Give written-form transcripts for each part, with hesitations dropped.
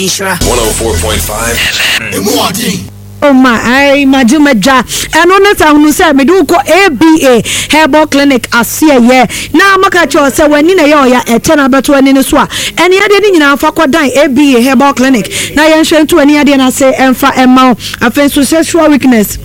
Insura 104.5 FM. Oh my, I imagine my ja. And on that time, say me do ko ABA Herbal Clinic asia ye. Na maka cho say when ni na yo ya etena beto ani ne so a. Ene ade ni nyina fa kwadan ABA Herbal Clinic. Na yen hwe to ani ade na say emfa emma afenso sexual weakness,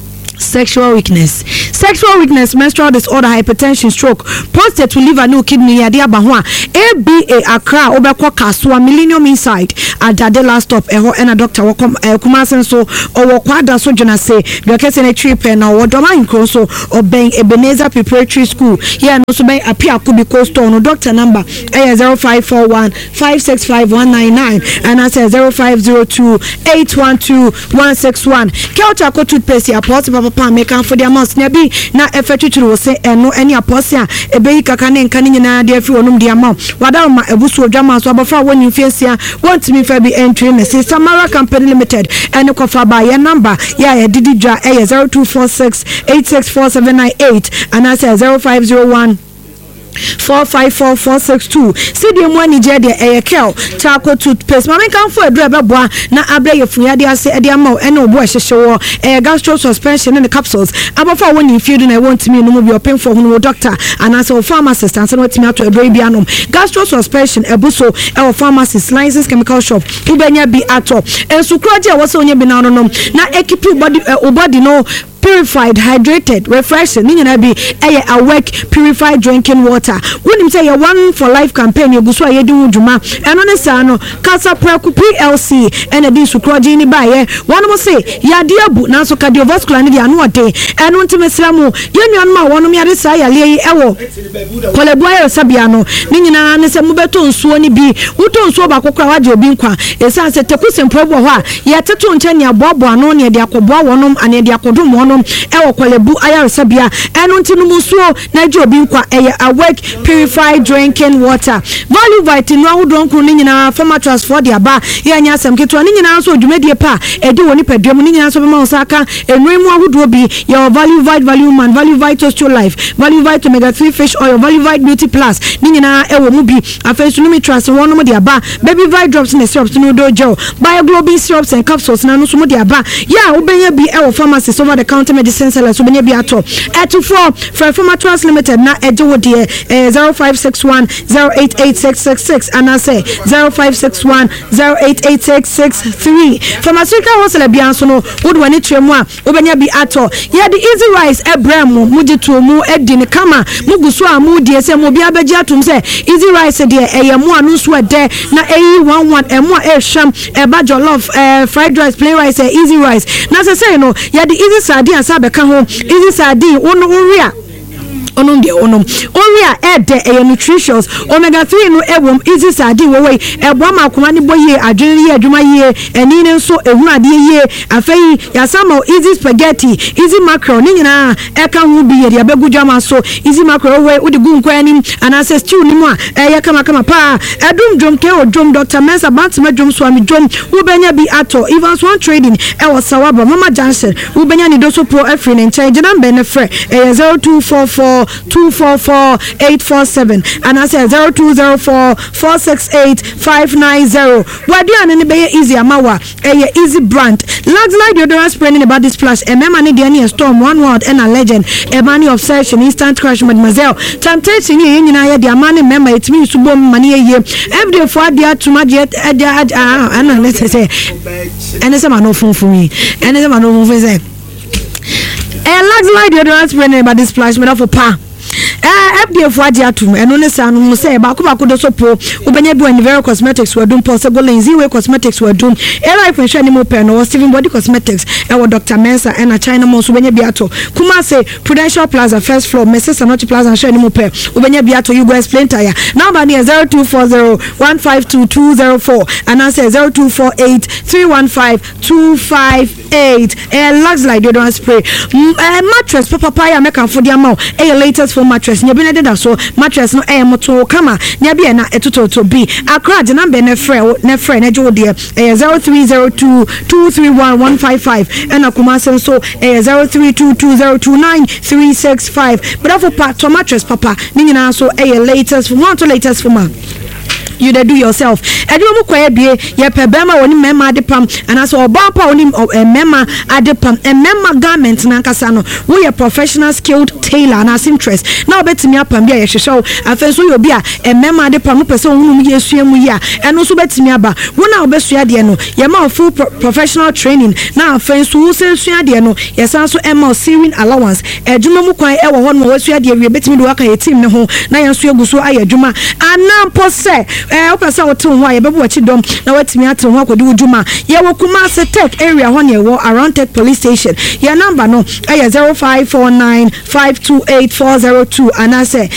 menstrual disorder, hypertension, stroke, prostate, liver, no kidney, yadia bahwa. ABA Accra, Obeko Kaswa, Millennium Inside, at the last stop, and a doctor, Kumasen so, or Quada Sojana say, the Casenetry pen, or Doma in Crosso, or Bang Ebenezer Preparatory School. Here, no so may appear could be cost on doctor number 0541 565 199, and I say 0502 812 161. Kelta toothpaste, a possible make for their months nebi na effectually will say no any apostle a baby kakane nkani na de fi onum de amount wada ma ebusu odwama so abafa woni mfesia want me fa be entry na say Samara Company Limited and kofa ba your number ya didi dra 0246 86478 and I say 0501 454462. See the money jede kel Charcoal toothpaste. Mama kan for adura beboa na abre yefuya de ase de ama ene obo ehyehewo gastro suspension in the capsules. Abafa woni field na want me no be open for no doctor and as a pharmacist and so what me ato adura bi anom. Gastro suspension ebuso e pharmacist license chemical shop. Ubenya bi ato. Ensu kroje wo se onye bi na no na equipe body no purified, hydrated, refreshing. Nina be awake, purified drinking water. Wouldn't say a one for life campaign. You go so you do juma. And on the sano, Casa Preku PLC and a dish crojini by one will say, ya dear boot now so cardiovascular and no day. And on to Messlamu, Union Ma, one of your desire, lay ewo. Coleboy Sabiano, Nina and Samubeton Swani B, Uton Soba Kokrajo Binkwa, a sunset Tepus and Proboha, yet a Tontania Bobo, Anonia, Diacobo, one and Diacodum one. Ewo kwalebu aya sabia eno ntinu musuo na jo bi nkwa awake purified drinking water value vitamin no ahudon kru ni nyina former transfer de aba ya nya asem keto ni nyina so dwumedie pa edi woni padwam ni nyina so be ma osaka enwemu ahudo bi your value value man value vital to life value vitamin omega 3 fish oil value vitamin beauty plus ni nyina ewo mu bi afensu mi trust won mo de aba baby vitamin drops in syrups no do gel bioglobin syrups and capsules na no so mo de aba ya ubenya bi ewo pharmacy over the counter medicine sellers so many be at all. For Former Trust Limited na ejo de 0561 0886666 and I say 0561 0886663 from Africa Hostel Bianso no would when it tremwa obenya bi at all. Yeah, the easy rice ebremu mujitu mu edin kama mugusu amu de se mo bia beji atum se easy rice de eyemu anu so de na 11 emu sham eba jollof fried rice plain rice easy rice na say no yeah the easy sardine asabeka ho easy sardine uria oria ede nutritious omega 3 no ewom easy sardine we ebo makoma ni boye adwene ye adwuma ye eni ne nso ehunade ye afei yasama easy spaghetti easy mackerel ni nyina eka ho bi ye de abegudwama so easy mackerel we udi gu nkwa anim anase stew ni mu a ye kama pa edum dwom ke odwom Dr. Mensa Bantima dwom so ami dwom wo benya bi ato even one trading e wo sawaba Mama Johnson wo benya ni doso pro afri ne nche gina mbe ne frɛ 0244 244-847 and I say 0204-468-590. Why do you be easy amawa? Easy brand. Lags like deodorant spray in about this splash. A memani Danny storm 1 word and a legend. A money obsession instant crush mademoiselle. Temptation you na the money member it means to bomb money a year. Every day for dia too much yet and let's say and it's a man no phone for me. And it's a man no phone for Lags like deodorant spray in about this splash made of a pa. FDF waji atum eno ne sa no say ba ko do so pro ubenya bi wani very cosmetics we dum possible lenzi we cosmetics we dum era if hwe ni mo pe no Steven Body Cosmetics e wo Dr. Mensa and a China mo so ubenya bi ato kuma say Prudential Plaza first floor Mrs. Anochi Plaza hwe ni mo pe ubenya bi ato you go explain tire number near 0240152204 and I say 0248315258 looks like you don't spray mattress papa ya make am for the amount latest for mattress nya bi na deda so mattress no moto kama nya bi na etototo bi Accra the number na frɛ na jo de 0302231155 and akuma so 0322029365 but for part mattress papa ni nyina so latest for one to latest for man you dey do yourself adwuma mu kwae bie ye pebema woni mema adepam anaso oba pa woni mema adepam mema garment na nkasa no we are professional skilled tailor na interest na obetimi apam bia ye hwehwe afenso yo bia mema adepam no pese ohunu mu yesua mu ya eno so betimi aba wona obesua de no ye ma full professional training na afenso wo sensua de no ye sanso ema sewing allowance adwuma mu kwae ewo ho no wasua de wie betimi de waka ye team ne ho na ye so eguso aye adwuma anampo se opesa wo ho a ye bebo wachi dom na watimi ate ho akodi udwuma ye wo kuma se tech area ho ne wo around tech police station your number no 0549528402 and I say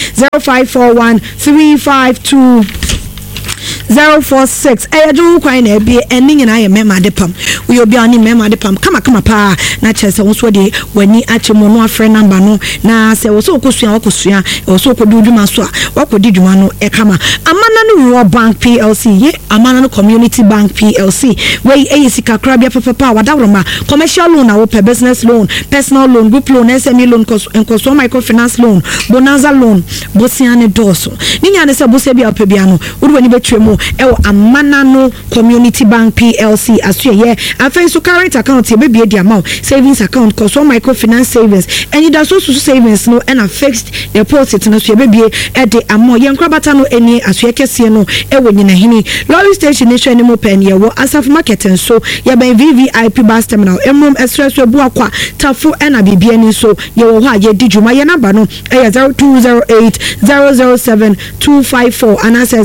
0541352046 eju kwan na bie eni nyina ye mema de pam we obi ani mema de pam kama pa na chese wo so de wani achemo no afre number no na se wo so okosua wo so okoduduma so a wakodi dwuma no e kama amana no Rural Bank PLC ye amana no Community Bank PLC we eyisika krabia papa wadavroma commercial loan na wo business loan personal loan group loan SME loan enkoso microfinance loan bonanza loan bosiane doso ninya ne se bosia bia opebia no wo wani betwemu ewo amana no Community Bank PLC aso ye afen so current account ye be di amount savings account koso microfinance savings and da so savings no and a fixed deposit no so ye be e de amount ye nkrabata no eni aso ye kese no ewo nyina hini lorry station ni hwe ni mo pen ye wo asaf market so ye ben VVIP bus terminal emrom express we buakwa tafu ena bibia ni so ye wo ha ye di djuma ye number no 0208007254 and I say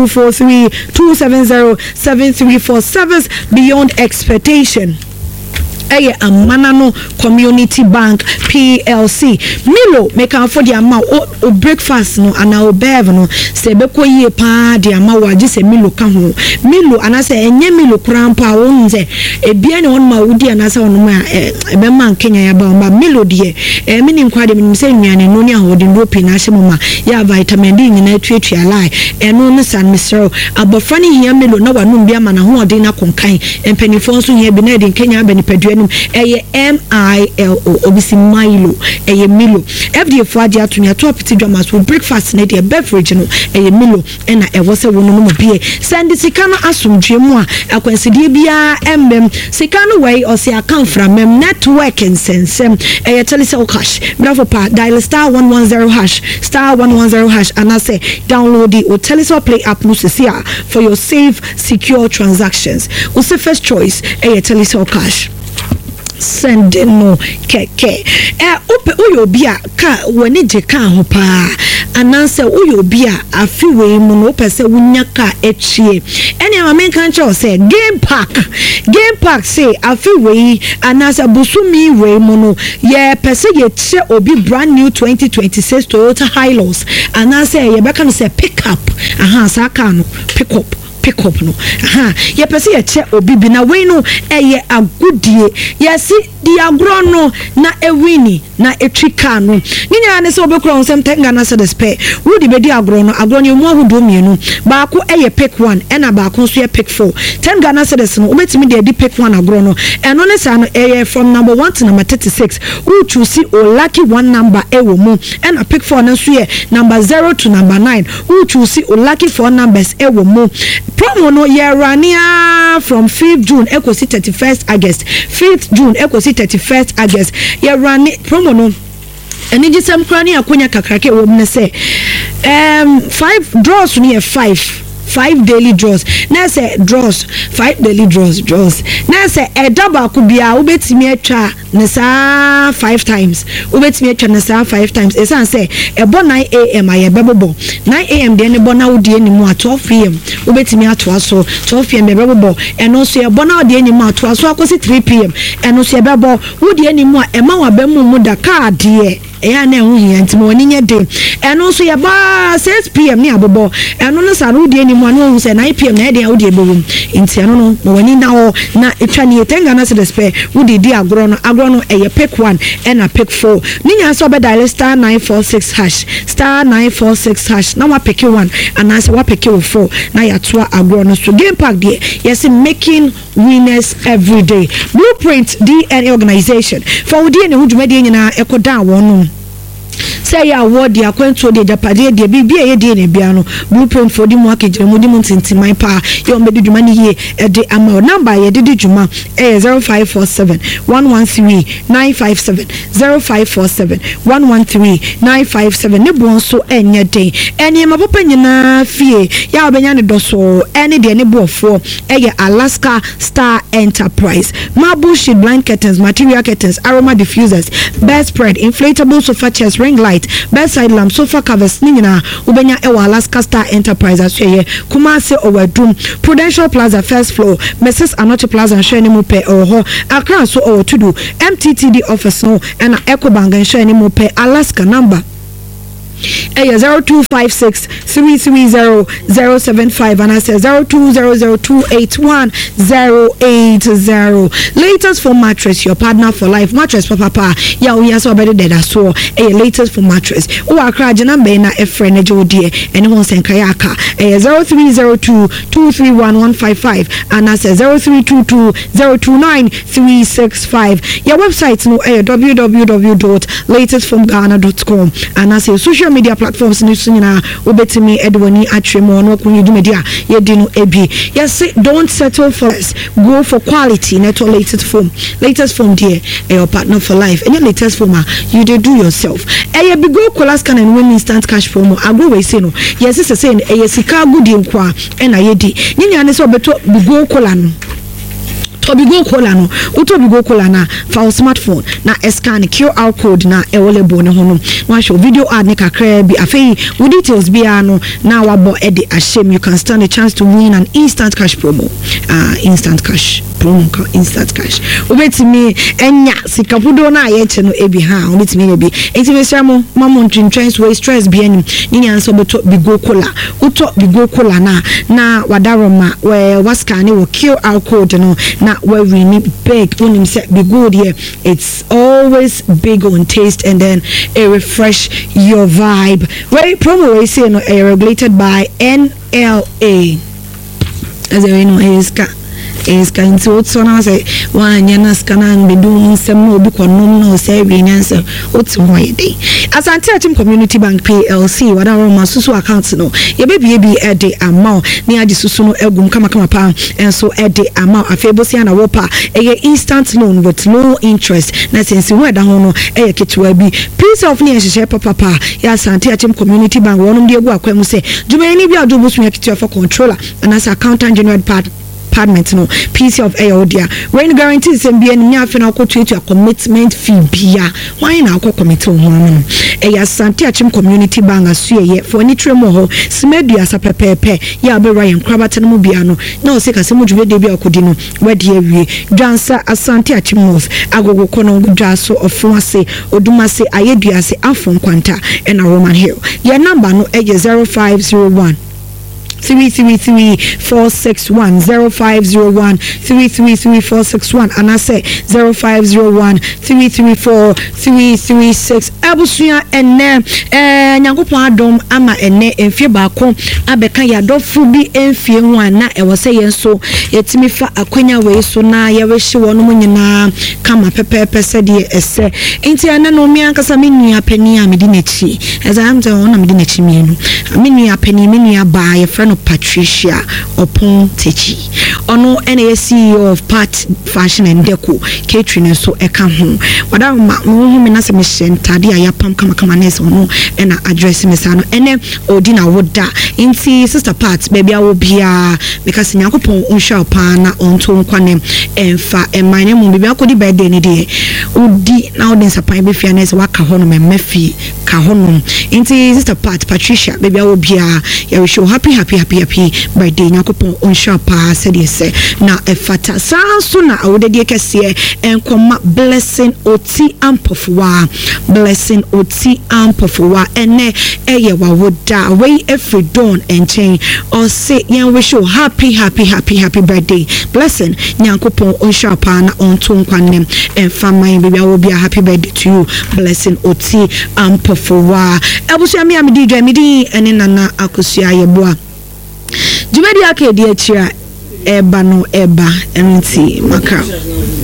0243270734 service beyond expectation. Amana no Community Bank PLC Milo make am for the amount o breakfast no ana o bev no se be ko yie pa the amount wa ji se Milo ka ho Milo ana se enye Milo krampa wo nze ebia ne won ma wudi ana se won ma e be man Kenya ya ba ma Milo de mini nkwade mi se nnuane no ne ahodi rope na hye mama ya vitamin D nyina tuatua lai eno ne san misro abofra ne hia Milo na wa no bia ma na ho odi na konkan empanifo nso hia bi na de Kenya ba ni padua eye MILO obisi Milo eye Milo FD for adia to nya top ti dramas for breakfast na dey beverage no eye Milo na e wo se wo no mo bie send sika no asomdwe mu a akwansidie bia embem sika no wey o se account from mem network nsensem eye telesel cash bravo pa dial *110# and I say download the telesel play app no se for your safe secure transactions o se first choice eye telesel cash send no keke uyobia ka woni je ka ho pa ananse uyobia afiwe mu no pese wunya ka echie ene ama kan cho say game park say afiwe ananse busumi we mu no ye pese ye che obi brand new 2026 Toyota Hilux ananse ye beka no say pick up sa ka no pick up no ye pese ye che obi bi na we no eye agudie ye si di agro no na ewini na etwika no ninya ne se obekro nsem tenga na se despe wo di be di agro no mu ahodo mienu baako eye pick 1 ena baako so ye pick 4 tenga na se des no obetimi de di pick 1 agro no eno ne sa no eye from number 1 to number 36 wo choose o lucky 1 number ewo mu ena pick 4 na so ye number 0 to number 9 wo choose o lucky 4 numbers ewo mu promo no ye rania from 5th June ekosi 31st August 5th June ekosi 31st August ye rani promo no eni gisem krani akonya kakrake wo mne se 5 draws ni 5 daily draws na say draws 5 daily draws na say e double ku bia obetimi atwa ne saa 5 times obetimi atwa ne saa 5 times e san say e bo 9 am aye bebobo 9 am de ne bo na wodi enimu at 12 am obetimi atwa so 12 am bebobo eno so e bo na wodi enimu atwa so akosi 3 pm eno so e bebo wodi enimu a e ma wa bemu mu da card ye eya na ehu hia ntimo woni nye de eno so ye ba 6 pm ni abobo eno no sa ru de ni mu anu se 9 pm na de odi ebewum nti eno no woni na ho na etwa ni etenga na se despe wudi di agro no eye pick 1 ena pick 4 ninya so be dial *946# na wa pick 1 and say wa pick 4 na ya toa agro no so game park de yes making winners every day Blueprint DNA organization for wudi ni hudumade nyina ekoda wonu say ya award dia kwento de japade de bibia ye de ne bia no blueprint for the market mo di montinti my pa ye ombe dwuma ni ye e de ama number ye de dwuma 0547 113 957 0547 113 957 ne bon so enye den eni ma papa nyina fie ya obenya ne doso eni de ne boofo eye Alaska Star Enterprise marble sheet blind curtains material curtains aroma diffusers bed spread inflatable sofa chairs ring light bedside lamp sofa covers nina ubenya ewa Alaska Star Enterprise asye Kumasi Owedum Prudential Plaza first floor Mrs. Anoche Plaza sheni mupe oho Accra so o to do MTTD office no and Ecobank and sheni mupe Alaska number 0256 330 075 and I say 0200281080. Latest for mattress, your partner for life. Mattress papa ya we so better than so latest for mattress. O akra jina be na e friend ejo die anyone sen kayaka 0302 231155 and I say 0322 029 365. Your website no www.latestfromghana.com and I say social media platforms ni sunyina obetimi edwani atremo no kunyi media yedinu ebi. Yes, don't settle for less, go for quality. Neto latest form dear your partner for life. Any latest form you do yourself. Big go Colascan and win instant cash promo. I go we say no. Yes, it's saying sika good in kwa and ayedi nyanya ne so beto big go colano Tobigo Kola no, Utobigo Kola na for smartphone na scan QR code na ewolebo ne hono. One show video ad ne kakra bi afei with details bi ano na wabo e de ashem you can stand a chance to win an instant cash promo. Instant cash Ubetimi enya sikapudo na yeche no ebi ha ubetimi ebi. Enti mesamo mamo ntwentwens we stress bi anim. Nyini anso beto Bigo Kola. Uto Bigo Kola na wadaroma we wascan wo QR code no na where we need big when him say be good here it's always big on taste and then refresh your vibe. Where promo we say no regulated by NLA as you know is kind to so now say one yana scan be doing some no be no say we answer what's why day as Anti-Team Community Bank PLC what our masusu account no ye baby e de amount ni adi susu no egum kama pa and so e de amount afebo si na wopa e instant loan with low interest na sense we da ho no e ketwa bi piece of ni ehye papa ya Anti-Team Community Bank wonum de egu akwam say juma ni bi adobo su ketwa for controller and as accountant general department no piece of air rain guarantees and be any afina ko to a commitment fee bia why na ko commit ho no Anti-Team Community Bank asuye for any tremo ho smedua sa pepepe ya be Ryan krabata no bia no na o se ka se mo dwede bia akodi no wadi awie dwansa Anti-Team move agogo kono dwaso ofuase odumase ayeduase afon kwanta and a Roman Hill your number no 0501 333-461 0501-333-461 and I say 0501-334-336 Abusuya ene nyankopon adom ama ene enfie baako abeka yadofo bi enfie ho ana e wo se yenso yetimi fa akwanya we so na ye we hye wono nyina kama pepepe se de ese enti ana no mi ankasa menua pani a medi nachi ezamte wona medi nachi mienu menua pani menua ba ye frɛ no Patricia Opon Techi ono ene CEO of Part Fashion and Deco catering so eka ho wada ma hu me na se me hye ya pam kama nese ono ena address me sa no ene odi na woda inti sister Part baby awo bia because Nyankopon unhwa pa na onto nkwane emfa emane mu bibia akodi birthday ni de odi na odi nsapan be fia nese waka ho no me mafi ka ho no inti sister Part Patricia baby awo bia ya we show happy birthday Nyankopon unhwa pa said yes na efata sanso na awode de kese enkoma blessing oti ampofowa ene eye wawoda we every dawn and chain or say yan we show happy birthday blessing Nyankopon unhwa pa na onto nkwane enfama baby awo bia happy birthday to you blessing oti ampofowa ebusu mi amidi dwa midi ene nana akosua yeboa Jumedi akedi achira eba no eba enti maka